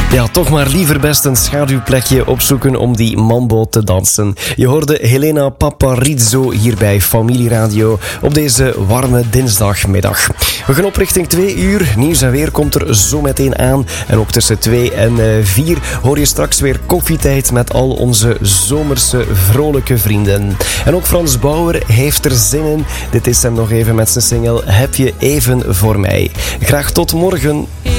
Ja, toch maar liever best een schaduwplekje opzoeken om die mambo te dansen. Je hoorde Helena Paparizou hier bij Familieradio op deze warme dinsdagmiddag. We gaan op richting 2 uur. Nieuws en weer komt er zo meteen aan. En ook tussen 2 en 4 hoor je straks weer koffietijd met al onze zomerse vrolijke vrienden. En ook Frans Bauer heeft er zin in. Dit is hem nog even met zijn single Heb je even voor mij. Graag tot morgen.